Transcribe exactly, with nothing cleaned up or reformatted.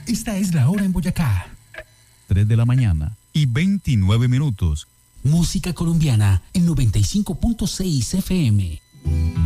Esta es la hora en Boyacá. tres de la mañana y veintinueve minutos. Música colombiana en noventa y cinco punto seis F M.